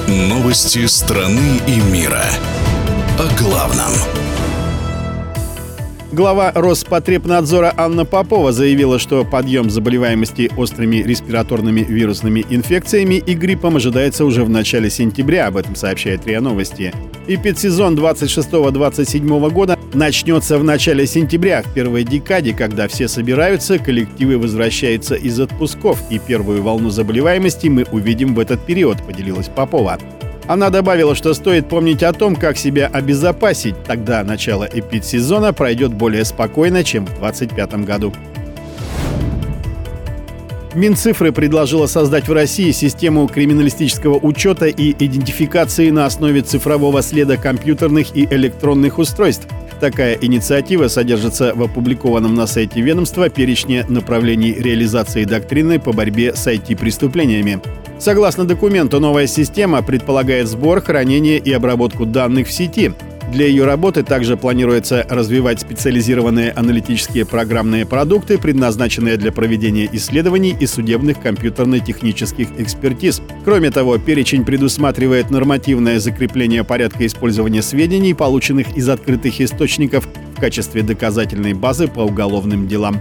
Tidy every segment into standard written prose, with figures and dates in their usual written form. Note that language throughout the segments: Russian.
Новости страны и мира. О главном. Глава Роспотребнадзора Анна Попова заявила, что подъем заболеваемости острыми респираторными вирусными инфекциями и гриппом ожидается уже в начале сентября. Об этом сообщает РИА Новости. Эпидсезон 26-27 года начнется в начале сентября, в первой декаде, когда все собираются, коллективы возвращаются из отпусков, и первую волну заболеваемости мы увидим в этот период, поделилась Попова. Она добавила, что стоит помнить о том, как себя обезопасить. Тогда начало эпидсезона пройдет более спокойно, чем в 2025 году. Минцифры предложила создать в России систему криминалистического учета и идентификации на основе цифрового следа компьютерных и электронных устройств. Такая инициатива содержится в опубликованном на сайте ведомства перечне направлений реализации доктрины по борьбе с IT-преступлениями. Согласно документу, новая система предполагает сбор, хранение и обработку данных в сети. Для ее работы также планируется развивать специализированные аналитические программные продукты, предназначенные для проведения исследований и судебных компьютерно-технических экспертиз. Кроме того, перечень предусматривает нормативное закрепление порядка использования сведений, полученных из открытых источников, в качестве доказательной базы по уголовным делам.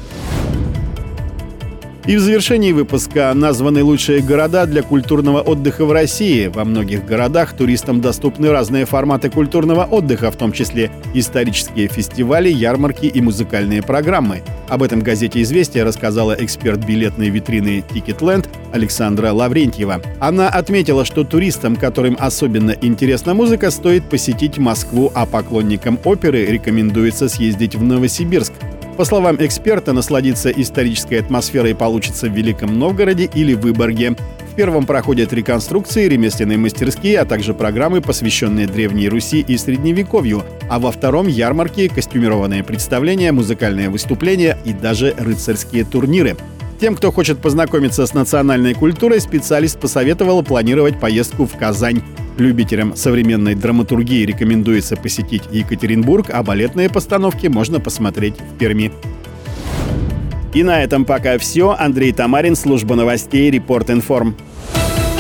И в завершении выпуска названы лучшие города для культурного отдыха в России. Во многих городах туристам доступны разные форматы культурного отдыха, в том числе исторические фестивали, ярмарки и музыкальные программы. Об этом газете «Известия» рассказала эксперт билетной витрины «Тикетленд» Александра Лаврентьева. Она отметила, что туристам, которым особенно интересна музыка, стоит посетить Москву, а поклонникам оперы рекомендуется съездить в Новосибирск. По словам эксперта, насладиться исторической атмосферой получится в Великом Новгороде или Выборге. В первом проходят реконструкции, ремесленные мастерские, а также программы, посвященные Древней Руси и Средневековью, а во втором — ярмарки, костюмированные представления, музыкальные выступления и даже рыцарские турниры. Тем, кто хочет познакомиться с национальной культурой, специалист посоветовал планировать поездку в Казань. Любителям современной драматургии рекомендуется посетить Екатеринбург, а балетные постановки можно посмотреть в Перми. И на этом пока все. Андрей Тамарин, служба новостей Репорт Информ.